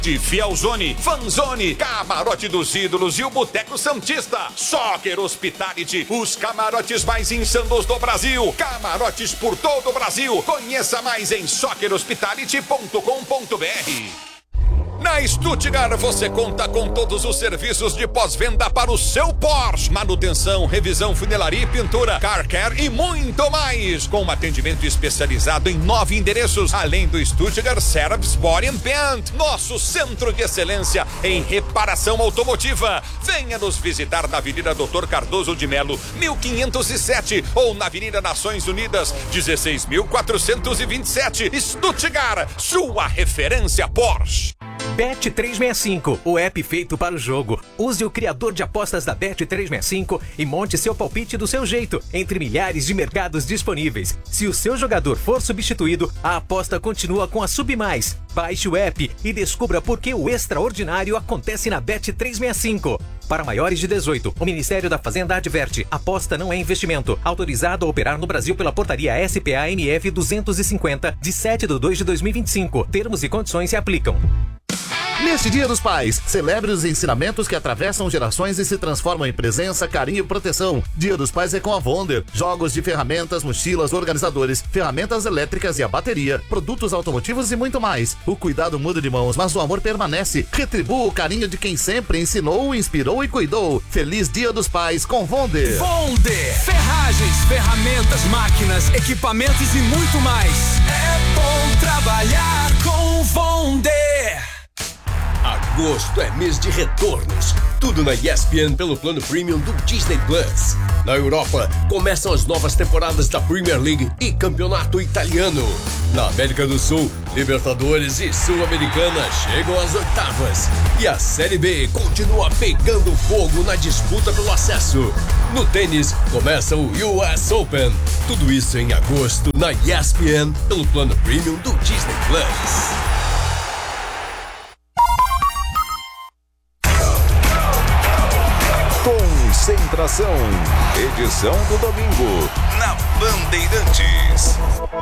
De Fielzone, Fanzone, Camarote dos Ídolos e o Boteco Santista. Soccer Hospitality, os camarotes mais insanos do Brasil. Camarotes por todo o Brasil. Conheça mais em soccerhospitality.com.br. Na Stuttgart, você conta com todos os serviços de pós-venda para o seu Porsche. Manutenção, revisão, funilaria e pintura, car care e muito mais. Com um atendimento especializado em 9 endereços, além do Stuttgart Service Body and Paint, nosso centro de excelência em reparação automotiva. Venha nos visitar na Avenida Dr. Cardoso de Melo, 1507, ou na Avenida Nações Unidas, 16.427. Stuttgart, sua referência Porsche. Bet365, o app feito para o jogo. Use o criador de apostas da Bet365 e monte seu palpite do seu jeito, entre milhares de mercados disponíveis. Se o seu jogador for substituído, a aposta continua com a Submais. Baixe o app e descubra por que o extraordinário acontece na Bet365. Para maiores de 18, o Ministério da Fazenda adverte: aposta não é investimento. Autorizado a operar no Brasil pela portaria SPA-MF 250, de 7/2/2025. Termos e condições se aplicam. Neste Dia dos Pais, celebre os ensinamentos que atravessam gerações e se transformam em presença, carinho e proteção. Dia dos Pais é com a Wonder. Jogos de ferramentas, mochilas, organizadores, ferramentas elétricas e a bateria, produtos automotivos e muito mais. O cuidado muda de mãos, mas o amor permanece. Retribua o carinho de quem sempre ensinou, inspirou e cuidou. Feliz Dia dos Pais com Wonder. Wonder. Ferragens, ferramentas, máquinas, equipamentos e muito mais. É bom trabalhar com Wonder. Agosto é mês de retornos. Tudo na ESPN pelo plano premium do Disney Plus. Na Europa, começam as novas temporadas da Premier League e Campeonato Italiano. Na América do Sul, Libertadores e Sul-Americana chegam às oitavas. E a Série B continua pegando fogo na disputa pelo acesso. No tênis, começa o US Open. Tudo isso em agosto na ESPN pelo plano premium do Disney Plus. Concentração, edição do domingo, na Bandeirantes.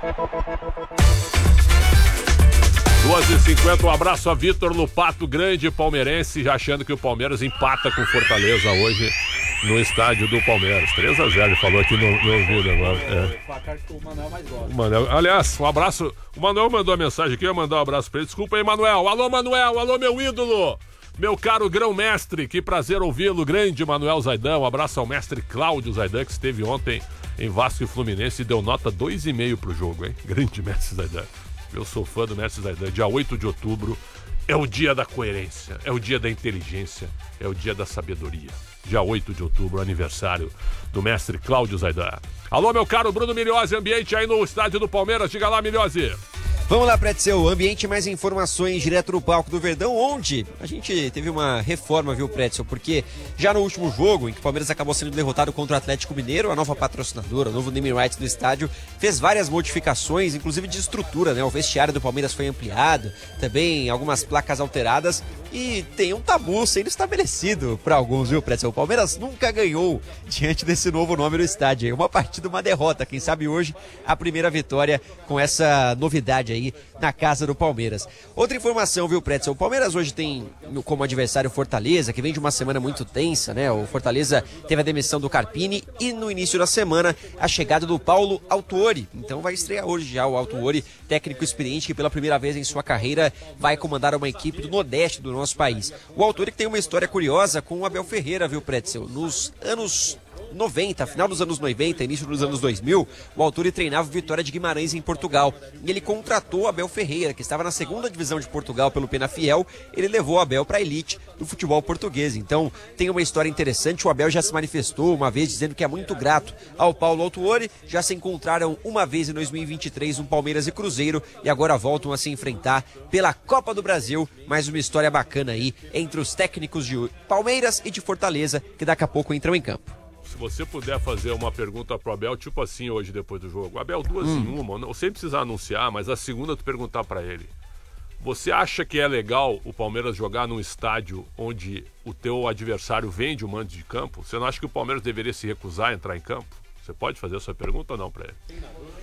2h50, um abraço a Vitor Lupato, grande palmeirense, já achando que o Palmeiras empata com Fortaleza hoje no estádio do Palmeiras. 3-0, ele falou aqui no ouvido agora. É. O Manuel mais gosta. Aliás, um abraço. O Manuel mandou a mensagem aqui, eu ia mandar um abraço pra ele. Desculpa aí, Manuel. Alô, Manuel. Alô, meu ídolo. Meu caro grão-mestre, que prazer ouvi-lo, grande Manuel Zaidan. Um abraço ao mestre Cláudio Zaidan, que esteve ontem em Vasco e Fluminense e deu nota 2,5 pro jogo, hein? Grande mestre Zaidan. Eu sou fã do mestre Zaidan. Dia 8 de outubro é o dia da coerência, é o dia da inteligência, é o dia da sabedoria. Dia 8 de outubro, aniversário do mestre Cláudio Zaidan. Alô, meu caro Bruno Milhose, ambiente aí no estádio do Palmeiras. Diga lá, Milhose. Vamos lá, Pretzel, ambiente, mais informações direto do palco do Verdão, onde a gente teve uma reforma, viu, Pretzel, porque já no último jogo, em que o Palmeiras acabou sendo derrotado contra o Atlético Mineiro, a nova patrocinadora, o novo naming rights do estádio, fez várias modificações, inclusive de estrutura, né? O vestiário do Palmeiras foi ampliado, também algumas placas alteradas, e tem um tabu sendo estabelecido para alguns, viu, Pretzel? O Palmeiras nunca ganhou diante desse novo nome no estádio. Uma partida, uma derrota. Quem sabe hoje a primeira vitória com essa novidade aí na casa do Palmeiras. Outra informação, viu, Pretzel? O Palmeiras hoje tem como adversário o Fortaleza, que vem de uma semana muito tensa, né? O Fortaleza teve a demissão do Carpini e no início da semana a chegada do Paulo Autuori. Então vai estrear hoje já o Autuori, técnico experiente que pela primeira vez em sua carreira vai comandar uma equipe do Nordeste do nosso país. O Autuori que tem uma história curiosa com o Abel Ferreira, viu, Pretzel? Nos anos 90, final dos anos 90, início dos anos 2000, o Autuori treinava o Vitória de Guimarães em Portugal. E ele contratou o Abel Ferreira, que estava na segunda divisão de Portugal pelo Penafiel. Ele levou o Abel para a elite do futebol português. Então tem uma história interessante. O Abel já se manifestou uma vez dizendo que é muito grato ao Paulo Autuori. Já se encontraram uma vez em 2023 um Palmeiras e Cruzeiro e agora voltam a se enfrentar pela Copa do Brasil. Mais uma história bacana aí entre os técnicos de Palmeiras e de Fortaleza, que daqui a pouco entram em campo. Se você puder fazer uma pergunta pro Abel, tipo assim, hoje depois do jogo. Abel, duas em uma, não, sem precisar anunciar, mas a segunda tu perguntar pra ele. Você acha que é legal o Palmeiras jogar num estádio onde o teu adversário vende o mando de campo? Você não acha que o Palmeiras deveria se recusar a entrar em campo? Você pode fazer essa pergunta ou não pra ele?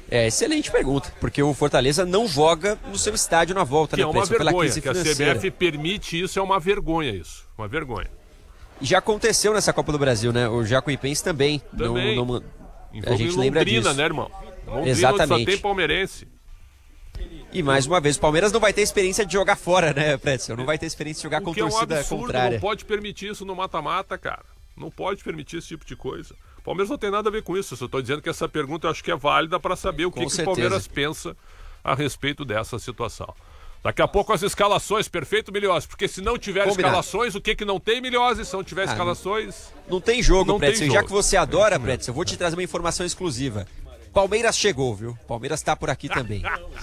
Excelente pergunta, porque o Fortaleza não joga no seu estádio na volta, que né? É uma vergonha, que financeira. A CBF permite isso, é uma vergonha isso, uma vergonha. E já aconteceu nessa Copa do Brasil, né? O Jacuipense também. A gente lembra disso. Né, irmão? Londrina, exatamente. Só tem palmeirense. E mais uma vez, o Palmeiras não vai ter experiência de jogar fora, né, Pretzel? Não vai ter experiência de jogar com torcida contrária. Não pode permitir isso no mata-mata, cara. Não pode permitir esse tipo de coisa. O Palmeiras não tem nada a ver com isso. Eu só estou dizendo que essa pergunta eu acho que é válida para saber o que o Palmeiras pensa a respeito dessa situação. Daqui a pouco as escalações, perfeito, Milhose? Porque se não tiver escalações, o que não tem, Milhose? Se não tiver escalações... Não tem jogo, Pretzel. Já que você adora, Pretzel, eu vou te trazer uma informação exclusiva. Palmeiras chegou, viu? Palmeiras tá por aqui também.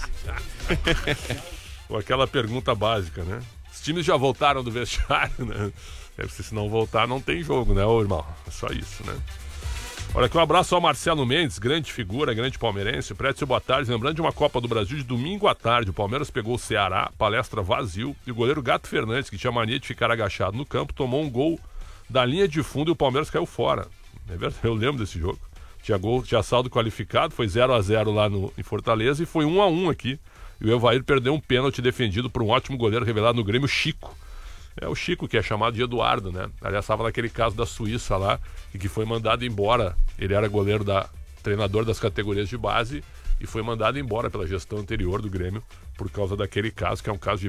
Aquela pergunta básica, né? Os times já voltaram do vestiário, né? Se não voltar, não tem jogo, né, ô irmão? É só isso, né? Olha aqui, um abraço ao Marcelo Mendes, grande figura, grande palmeirense. Prédio, boa tarde. Lembrando de uma Copa do Brasil de domingo à tarde. O Palmeiras pegou o Ceará, palestra vazio. E o goleiro Gato Fernandes, que tinha mania de ficar agachado no campo, tomou um gol da linha de fundo e o Palmeiras caiu fora. É verdade, eu lembro desse jogo. Tinha saldo qualificado, foi 0-0 lá em Fortaleza e foi 1-1 aqui. E o Evair perdeu um pênalti defendido por um ótimo goleiro revelado no Grêmio, Chico. É o Chico, que é chamado de Eduardo, né? Aliás, estava naquele caso da Suíça lá, e que foi mandado embora. Ele era treinador das categorias de base e foi mandado embora pela gestão anterior do Grêmio por causa daquele caso, que é um caso de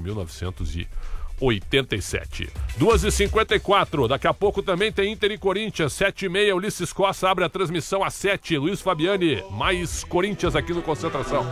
1987. 2h54, daqui a pouco também tem Inter e Corinthians, 7h30, Ulisses Costa abre a transmissão às 7h, Luiz Fabiani, mais Corinthians aqui no Concentração.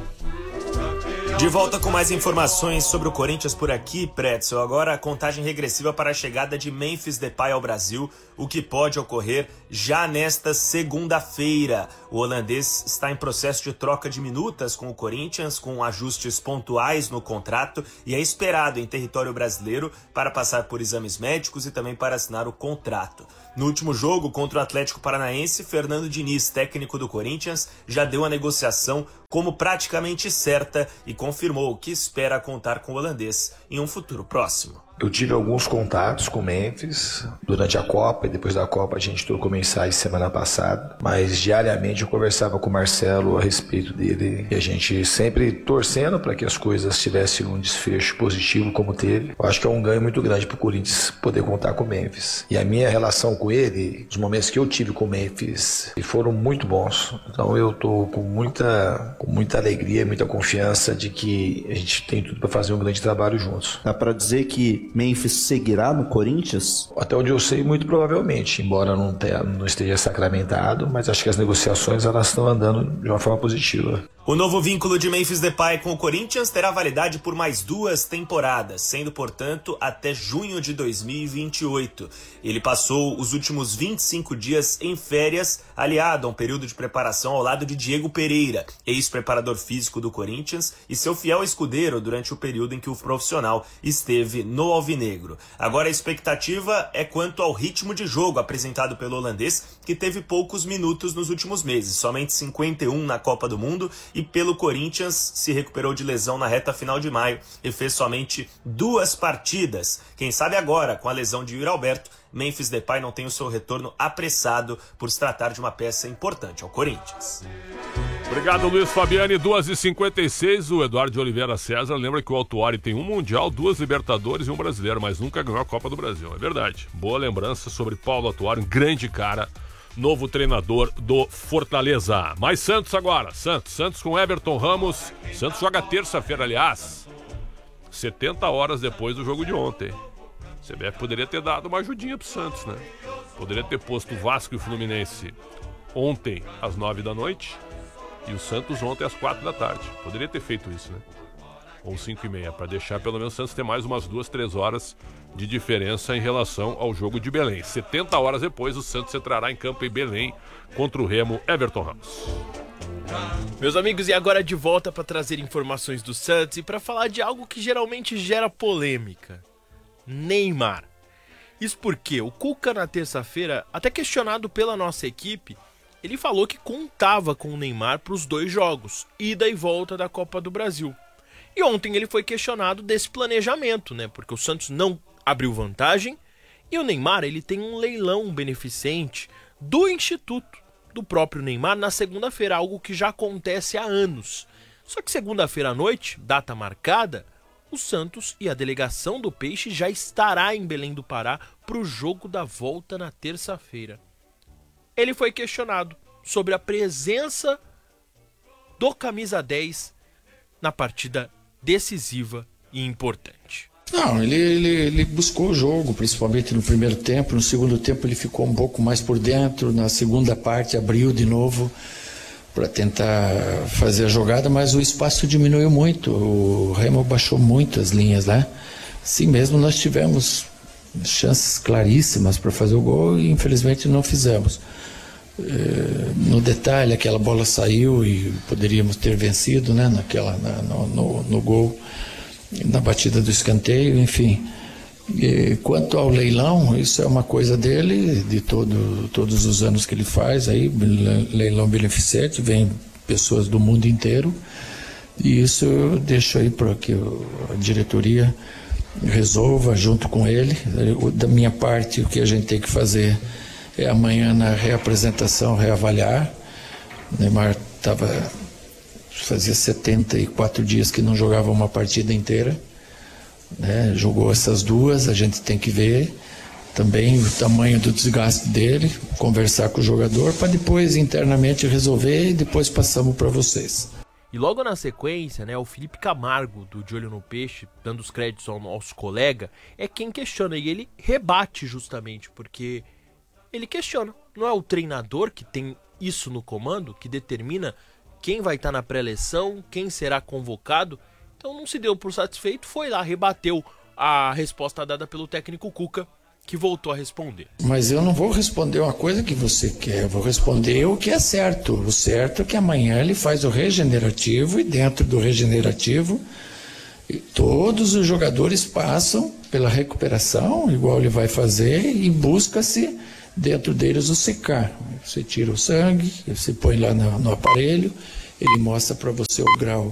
De volta com mais informações sobre o Corinthians por aqui, Pretzel. Agora a contagem regressiva para a chegada de Memphis Depay ao Brasil, o que pode ocorrer já nesta segunda-feira. O holandês está em processo de troca de minutas com o Corinthians, com ajustes pontuais no contrato, e é esperado em território brasileiro para passar por exames médicos e também para assinar o contrato. No último jogo contra o Atlético Paranaense, Fernando Diniz, técnico do Corinthians, já deu a negociação como praticamente certa e confirmou que espera contar com o holandês em um futuro próximo. Eu tive alguns contatos com o Memphis durante a Copa e depois da Copa a gente trocou mensagens semana passada, mas diariamente eu conversava com o Marcelo a respeito dele e a gente sempre torcendo para que as coisas tivessem um desfecho positivo como teve. Eu acho que é um ganho muito grande para o Corinthians poder contar com o Memphis. E a minha relação com ele, os momentos que eu tive com o Memphis, foram muito bons. Então eu estou com muita alegria e muita confiança de que a gente tem tudo para fazer um grande trabalho juntos. Dá para dizer que Memphis seguirá no Corinthians? Até onde eu sei, muito provavelmente, embora não esteja sacramentado, mas acho que as negociações elas estão andando de uma forma positiva. O novo vínculo de Memphis Depay com o Corinthians terá validade por mais 2 temporadas, sendo, portanto, até junho de 2028. Ele passou os últimos 25 dias em férias, aliado a um período de preparação ao lado de Diego Pereira, ex-preparador físico do Corinthians e seu fiel escudeiro durante o período em que o profissional esteve no alvinegro. Agora a expectativa é quanto ao ritmo de jogo apresentado pelo holandês, que teve poucos minutos nos últimos meses, somente 51 na Copa do Mundo, e pelo Corinthians se recuperou de lesão na reta final de maio e fez somente 2 partidas. Quem sabe agora, com a lesão de Yuri Alberto, Memphis Depay não tem o seu retorno apressado por se tratar de uma peça importante ao Corinthians. Obrigado, Luiz Fabiani. 2h56, o Eduardo de Oliveira César lembra que o Autuori tem um Mundial, 2 Libertadores e um Brasileiro, mas nunca ganhou a Copa do Brasil. É verdade. Boa lembrança sobre Paulo Autuori, um grande cara, novo treinador do Fortaleza. Mais Santos agora. Santos com Everton Ramos. Santos joga terça-feira, aliás, 70 horas depois do jogo de ontem. O CBF poderia ter dado uma ajudinha pro Santos, né? Poderia ter posto o Vasco e o Fluminense ontem às 9 da noite e o Santos ontem às 4 da tarde. Poderia ter feito isso, né? Ou 5h30, para deixar pelo menos o Santos ter mais umas 2-3 horas de diferença em relação ao jogo de Belém. 70 horas depois, o Santos entrará em campo em Belém contra o Remo. Everton Ramos. Meus amigos, e agora de volta para trazer informações do Santos e para falar de algo que geralmente gera polêmica. Neymar. Isso porque o Cuca, na terça-feira, até questionado pela nossa equipe, ele falou que contava com o Neymar para os 2 jogos, ida e volta da Copa do Brasil. E ontem ele foi questionado desse planejamento, né? Porque o Santos não abriu vantagem e o Neymar ele tem um leilão beneficente do Instituto do próprio Neymar na segunda-feira, algo que já acontece há anos. Só que segunda-feira à noite, data marcada, o Santos e a delegação do Peixe já estará em Belém do Pará para o jogo da volta na terça-feira. Ele foi questionado sobre a presença do camisa 10 na partida decisiva e importante. Não, ele buscou o jogo, principalmente no primeiro tempo. No segundo tempo ele ficou um pouco mais por dentro. Na segunda parte abriu de novo para tentar fazer a jogada, mas o espaço diminuiu muito. O Remo baixou muito as linhas, né? Assim mesmo nós tivemos chances claríssimas para fazer o gol e infelizmente não fizemos. No detalhe, aquela bola saiu e poderíamos ter vencido, né? No gol, na batida do escanteio, enfim. Quanto ao leilão, isso é uma coisa dele, de todos os anos que ele faz, aí, leilão beneficente, vem pessoas do mundo inteiro, e isso eu deixo aí para que a diretoria resolva junto com ele. Da minha parte, o que a gente tem que fazer é amanhã na reapresentação, reavaliar. O Neymar fazia 74 dias que não jogava uma partida inteira, né? Jogou essas duas, a gente tem que ver também o tamanho do desgaste dele, conversar com o jogador para depois internamente resolver e depois passamos para vocês. E logo na sequência, né, o Felipe Camargo, do De Olho no Peixe, dando os créditos ao nosso colega, é quem questiona, e ele rebate justamente, porque ele questiona. Não é o treinador que tem isso no comando, que determina quem vai estar na pré-eleição, quem será convocado? Então não se deu por satisfeito, foi lá, rebateu a resposta dada pelo técnico Cuca, que voltou a responder. Mas eu não vou responder uma coisa que você quer, eu vou responder o que é certo. O certo é que amanhã ele faz o regenerativo e dentro do regenerativo todos os jogadores passam pela recuperação, igual ele vai fazer, e busca-se dentro deles o secar. Você tira o sangue, você põe lá no aparelho, ele mostra para você o grau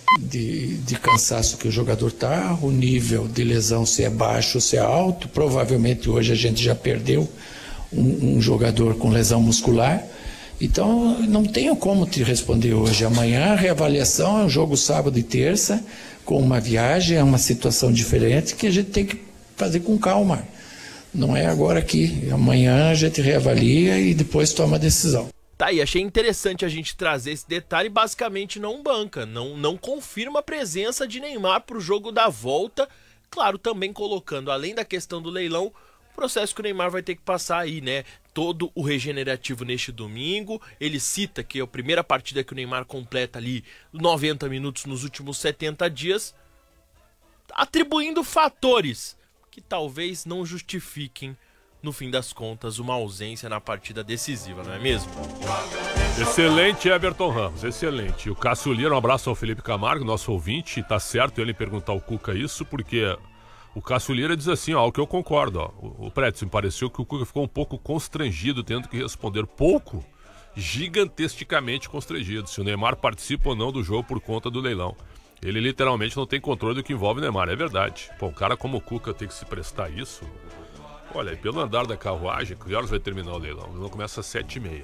de cansaço que o jogador está, o nível de lesão, se é baixo ou se é alto. Provavelmente hoje a gente já perdeu um jogador com lesão muscular. Então não tenho como te responder hoje. Amanhã a reavaliação é um jogo sábado e terça, com uma viagem, é uma situação diferente que a gente tem que fazer com calma. Não é agora aqui. Amanhã a gente reavalia e depois toma a decisão. Tá, e achei interessante a gente trazer esse detalhe. Basicamente não banca, não confirma a presença de Neymar para o jogo da volta. Claro, também colocando, além da questão do leilão, o processo que o Neymar vai ter que passar aí, né? Todo o regenerativo neste domingo. Ele cita que é a primeira partida que o Neymar completa ali 90 minutos nos últimos 70 dias, atribuindo fatores que talvez não justifiquem, no fim das contas, uma ausência na partida decisiva, não é mesmo? Excelente, Everton Ramos, excelente. E o Cássio Lira, um abraço ao Felipe Camargo, nosso ouvinte, tá certo ele perguntar ao Cuca isso, porque o Cássio Lira diz assim, ó, o que eu concordo, ó, o Prédio, me pareceu que o Cuca ficou um pouco constrangido, tendo que responder pouco, gigantesticamente constrangido, se o Neymar participa ou não do jogo por conta do leilão. Ele literalmente não tem controle do que envolve o Neymar, é verdade. Pô, um cara como o Cuca tem que se prestar a isso. Olha, e pelo andar da carruagem, que horas vai terminar o leilão? O leilão começa às 7h30. Né?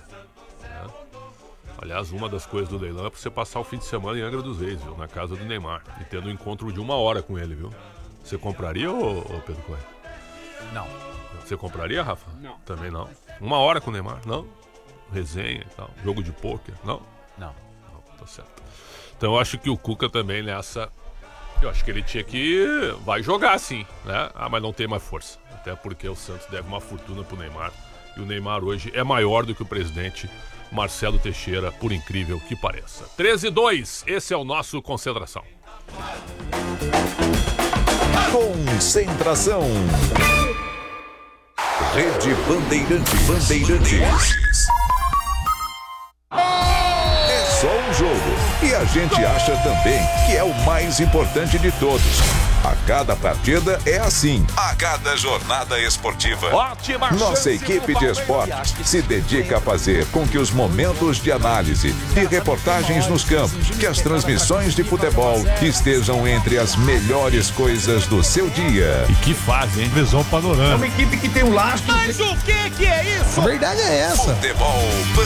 Aliás, uma das coisas do leilão é pra você passar o fim de semana em Angra dos Reis, viu? Na casa do Neymar. E tendo um encontro de 1 hora com ele, viu? Você compraria, ô Pedro Coelho? Não. Você compraria, Rafa? Não. Também não. 1 hora com o Neymar? Não. Resenha e tal. Jogo de pôquer? Não. Não. Tá certo. Então eu acho que o Cuca também nessa... Eu acho que ele tinha que... Vai jogar sim, né? Ah, mas não tem mais força. Até porque o Santos deve uma fortuna pro Neymar. E o Neymar hoje é maior do que o presidente Marcelo Teixeira, por incrível que pareça. 13-2, esse é o nosso Concentração. Concentração. Rede Bandeirantes. É só um jogo. E a gente acha também que é o mais importante de todos. A cada partida é assim. A cada jornada esportiva. Nossa equipe de esportes se dedica a fazer com que os momentos de análise e reportagens nos campos, que as transmissões de futebol estejam entre as melhores coisas do seu dia. E que fase, hein? Visão panorâmica. É uma equipe que tem um lastro. Mas o que é isso? A verdade é essa. Futebol